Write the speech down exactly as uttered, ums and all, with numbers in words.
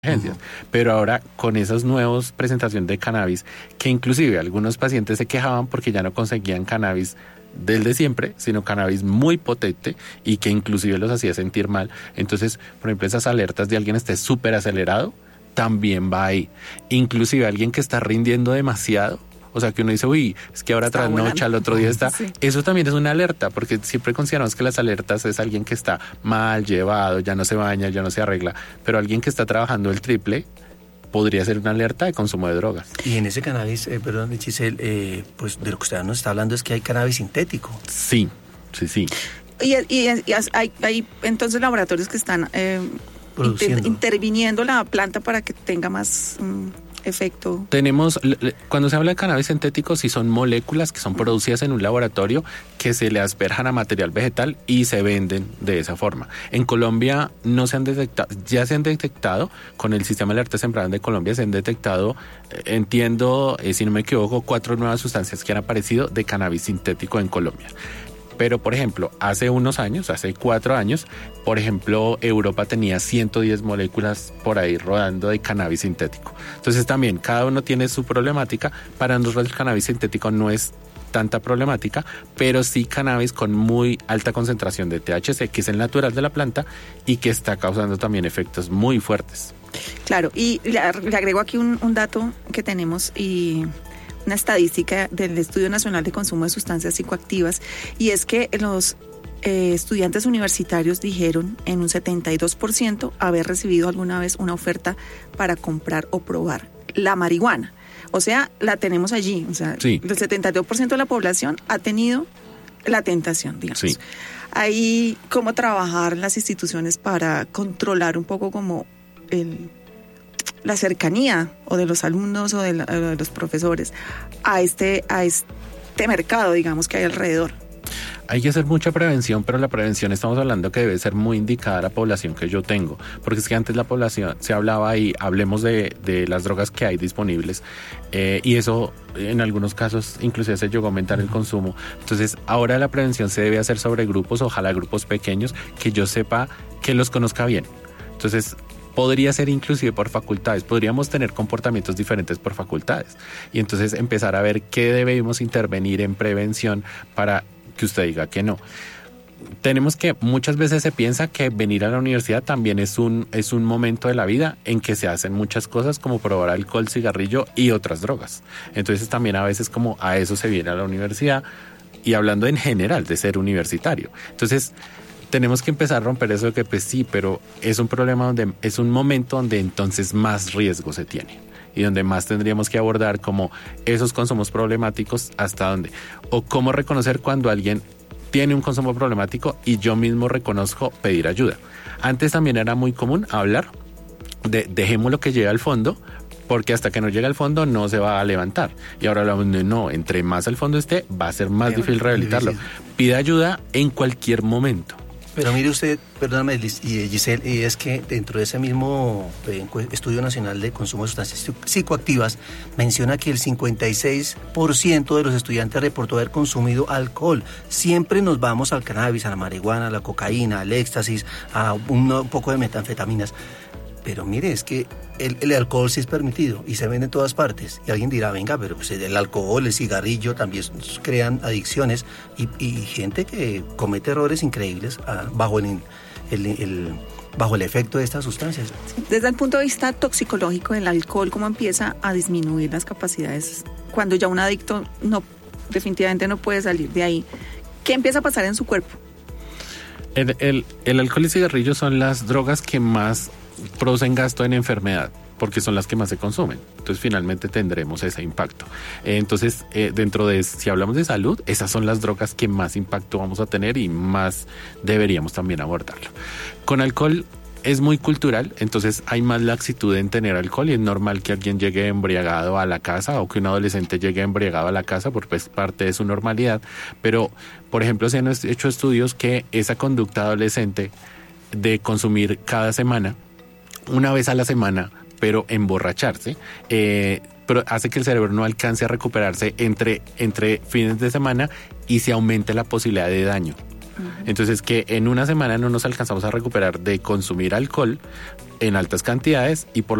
Uh-huh. Pero ahora con esas nuevas presentaciones de cannabis, que inclusive algunos pacientes se quejaban porque ya no conseguían cannabis del de siempre, sino cannabis muy potente y que inclusive los hacía sentir mal. Entonces, por ejemplo, esas alertas de alguien esté súper acelerado, también va ahí. Inclusive alguien que está rindiendo demasiado, o sea, que uno dice, uy, es que ahora está tras noche, al otro día está... Sí. Eso también es una alerta, porque siempre consideramos que las alertas es alguien que está mal llevado, ya no se baña, ya no se arregla, pero alguien que está trabajando el triple podría ser una alerta de consumo de drogas. Y en ese cannabis, eh, perdón, Giselle, eh, pues de lo que usted nos está hablando es que hay cannabis sintético. Sí, sí, sí. Y, y, y hay, hay entonces laboratorios que están eh, Produciendo. inter, interviniendo la planta para que tenga más... Um, efecto. Tenemos, cuando se habla de cannabis sintético, sí son moléculas que son producidas en un laboratorio que se le asperjan a material vegetal y se venden de esa forma. En Colombia no se han detectado, ya se han detectado con el sistema de alertas tempranas de Colombia, se han detectado, entiendo, eh, si no me equivoco, cuatro nuevas sustancias que han aparecido de cannabis sintético en Colombia. Pero, por ejemplo, hace unos años, hace cuatro años, por ejemplo, Europa tenía ciento diez moléculas por ahí rodando de cannabis sintético. Entonces, también, cada uno tiene su problemática. Para nosotros el cannabis sintético no es tanta problemática, pero sí cannabis con muy alta concentración de T H C, que es el natural de la planta y que está causando también efectos muy fuertes. Claro, y le, le agrego aquí un, un dato que tenemos y... una estadística del Estudio Nacional de Consumo de Sustancias Psicoactivas, y es que los eh, estudiantes universitarios dijeron en un setenta y dos por ciento haber recibido alguna vez una oferta para comprar o probar la marihuana. O sea, la tenemos allí. O sea, sí. El setenta y dos por ciento de la población ha tenido la tentación, digamos. Sí. Ahí, ¿cómo trabajar las instituciones para controlar un poco como el... la cercanía o de los alumnos o de, la, de los profesores a este, a este mercado, digamos, que hay alrededor? Hay que hacer mucha prevención, pero la prevención estamos hablando que debe ser muy indicada a la población que yo tengo, porque es que antes la población se hablaba y hablemos de, de las drogas que hay disponibles eh, y eso en algunos casos inclusive se llegó a aumentar el consumo. Entonces ahora la prevención se debe hacer sobre grupos, ojalá grupos pequeños, que yo sepa, que los conozca bien. Entonces podría ser inclusive por facultades, podríamos tener comportamientos diferentes por facultades y entonces empezar a ver qué debemos intervenir en prevención para que usted diga que no. Tenemos que, muchas veces se piensa que venir a la universidad también es un, es un momento de la vida en que se hacen muchas cosas como probar alcohol, cigarrillo y otras drogas. Entonces también a veces como a eso se viene a la universidad y hablando en general de ser universitario. Entonces tenemos que empezar a romper eso de que pues sí, pero es un problema donde es un momento donde entonces más riesgo se tiene y donde más tendríamos que abordar como esos consumos problemáticos hasta dónde o cómo reconocer cuando alguien tiene un consumo problemático y yo mismo reconozco pedir ayuda. Antes también era muy común hablar de dejemos lo que llegue al fondo porque hasta que no llegue al fondo no se va a levantar. Y ahora hablamos de no, entre más al fondo esté va a ser más Qué difícil rehabilitarlo. Difícil. Pida ayuda en cualquier momento. Pero mire usted, perdóname Giselle, y es que dentro de ese mismo eh, Estudio Nacional de Consumo de Sustancias Psicoactivas menciona que el cincuenta y seis por ciento de los estudiantes reportó haber consumido alcohol. Siempre nos vamos al cannabis, a la marihuana, a la cocaína, al éxtasis, a un, un poco de metanfetaminas. Pero mire, es que el, el alcohol sí es permitido y se vende en todas partes. Y alguien dirá, venga, pero pues el alcohol, el cigarrillo también crean adicciones y, y gente que comete errores increíbles ah, bajo el, el, el, bajo el efecto de estas sustancias. Desde el punto de vista toxicológico, el alcohol, ¿cómo empieza a disminuir las capacidades? Cuando ya un adicto no, definitivamente no puede salir de ahí, ¿qué empieza a pasar en su cuerpo? El, el, el alcohol y cigarrillo son las drogas que más producen gasto en enfermedad, porque son las que más se consumen. Entonces finalmente tendremos ese impacto. Entonces eh, dentro de, si hablamos de salud, esas son las drogas que más impacto vamos a tener y más deberíamos también abordarlo. Con alcohol es muy cultural, entonces hay más laxitud en tener alcohol y es normal que alguien llegue embriagado a la casa o que un adolescente llegue embriagado a la casa porque es parte de su normalidad, pero por ejemplo se han hecho estudios que esa conducta adolescente de consumir cada semana, una vez a la semana, pero emborracharse, eh, pero hace que el cerebro no alcance a recuperarse entre, entre fines de semana y se aumente la posibilidad de daño. Uh-huh. Entonces que en una semana no nos alcanzamos a recuperar de consumir alcohol en altas cantidades y por